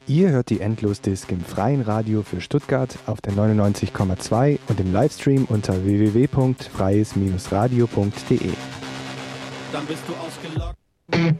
Ihr hört die Endlosdisk im freien Radio für Stuttgart auf der 99,2 und im Livestream unter www.freies-radio.de. Dann bist du ausgelockt.